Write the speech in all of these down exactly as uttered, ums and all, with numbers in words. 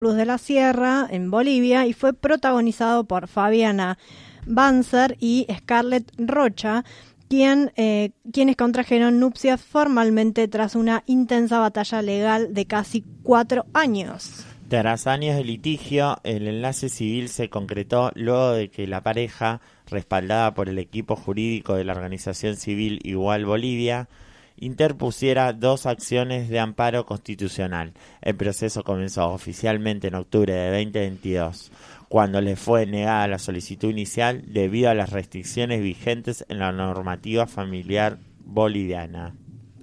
Cruz de la Sierra, en Bolivia, y fue protagonizado por Fabiana Banzer y Scarlett Rocha, quien, eh, quienes contrajeron nupcias formalmente tras una intensa batalla legal de casi cuatro años. Tras años de litigio, el enlace civil se concretó luego de que la pareja, respaldada por el equipo jurídico de la organización civil Igual Bolivia, interpusiera dos acciones de amparo constitucional. El proceso comenzó oficialmente en octubre de veinte veintidós, cuando le fue negada la solicitud inicial debido a las restricciones vigentes en la normativa familiar boliviana.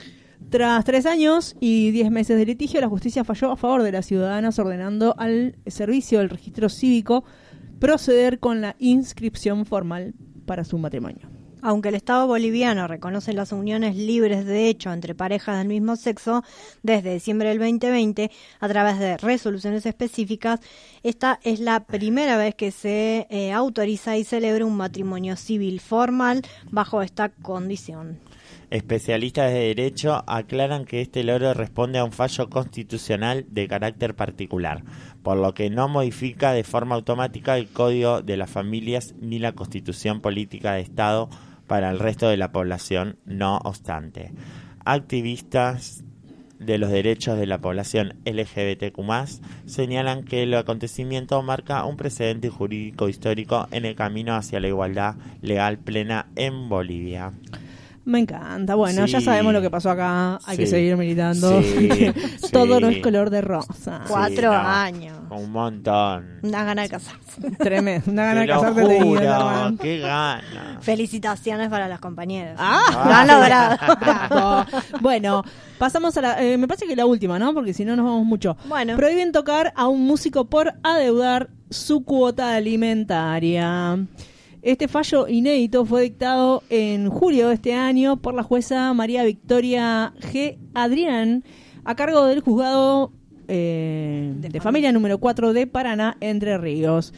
Tras tres años y diez meses de litigio, la justicia falló a favor de las ciudadanas, ordenando al servicio del registro cívico proceder con la inscripción formal para su matrimonio. Aunque el Estado boliviano reconoce las uniones libres de hecho entre parejas del mismo sexo desde diciembre del veinte veinte a través de resoluciones específicas, esta es la primera vez que se eh, autoriza y celebra un matrimonio civil formal bajo esta condición. Especialistas de derecho aclaran que este logro responde a un fallo constitucional de carácter particular, por lo que no modifica de forma automática el Código de las Familias ni la Constitución Política de Estado para el resto de la población. No obstante, activistas de los derechos de la población L G B T Q más, señalan que el acontecimiento marca un precedente jurídico histórico en el camino hacia la igualdad legal plena en Bolivia. Me encanta. Bueno, sí. Ya sabemos lo que pasó acá. Hay sí. que seguir militando. Sí. Todo sí. no es color de rosa. Cuatro sí, no. años. Un montón. Una gana de casarse. Tremendo. Una gana Te de lo casarte. juro. Qué gana. Felicitaciones para las compañeras. Ah, lo han logrado. Bueno, pasamos a la... Eh, me parece que la última, ¿no? Porque si no nos vamos mucho. Bueno. Prohíben tocar a un músico por adeudar su cuota alimentaria. Este fallo inédito fue dictado en julio de este año por la jueza María Victoria G. Adrián, a cargo del juzgado eh, de, de familia número cuatro de Paraná, Entre Ríos.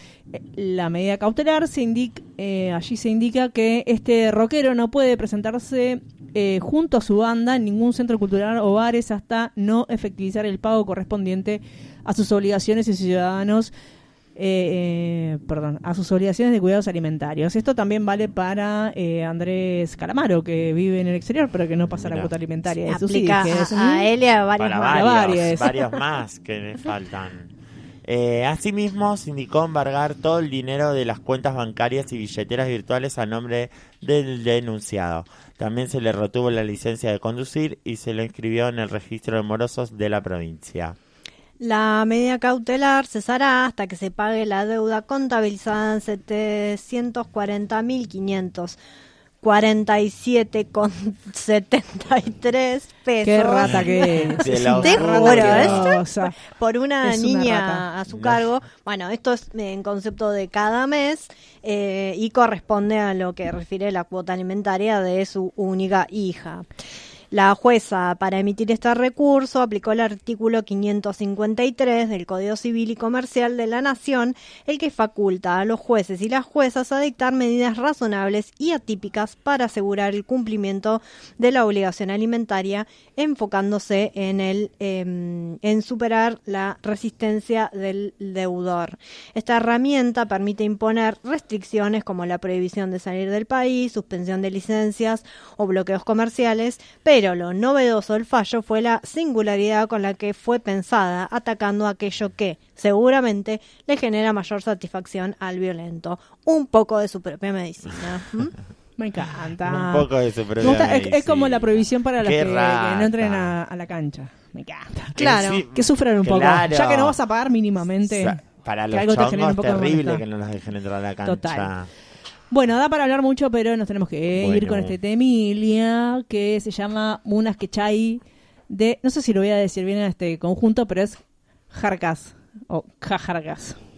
La medida cautelar se indica, eh, allí se indica que este rockero no puede presentarse eh, junto a su banda en ningún centro cultural o bares hasta no efectivizar el pago correspondiente a sus obligaciones y ciudadanos. Eh, eh, perdón, a sus obligaciones de cuidados alimentarios. Esto también vale para eh, Andrés Calamaro, que vive en el exterior, pero que no pasa Mira, la cuota alimentaria de sus aplica hijos. A, a él y a varios para más. Varios, varios más que le faltan. Eh, asimismo, se indicó embargar todo el dinero de las cuentas bancarias y billeteras virtuales a nombre del denunciado. También se le retuvo la licencia de conducir y se lo inscribió en el registro de morosos de la provincia. La medida cautelar cesará hasta que se pague la deuda contabilizada en setecientos cuarenta mil quinientos cuarenta y siete con setenta y tres pesos. Qué rata que es. Te lo Te juro, juro, ¿eh? ¿eh? Por una Es niña una rata. a su cargo. Bueno, esto es en concepto de cada mes eh, y corresponde a lo que refiere la cuota alimentaria de su única hija. La jueza, para emitir este recurso, aplicó el artículo quinientos cincuenta y tres del Código Civil y Comercial de la Nación, el que faculta a los jueces y las juezas a dictar medidas razonables y atípicas para asegurar el cumplimiento de la obligación alimentaria, enfocándose en el eh, en superar la resistencia del deudor. Esta herramienta permite imponer restricciones como la prohibición de salir del país, suspensión de licencias o bloqueos comerciales, pero Pero lo novedoso del fallo fue la singularidad con la que fue pensada, atacando aquello que, seguramente, le genera mayor satisfacción al violento. Un poco de su propia medicina. ¿Mm? Me encanta. Un poco de su propia gusta, es, medicina. es como la prohibición para los que, que no entren rata. a, a la cancha. Me encanta. Claro. Sí, Que sufran un claro. poco. Ya que no vas a pagar mínimamente. Sa- Para que los algo te genere un chongos, poco de terrible malestar. que no los dejen entrar a la cancha. Total. Bueno, da para hablar mucho, pero nos tenemos que Bueno. ir con este temilia que se llama Munas Quechay de, no sé si lo voy a decir bien en este conjunto, pero es Jarcas o Jajargas.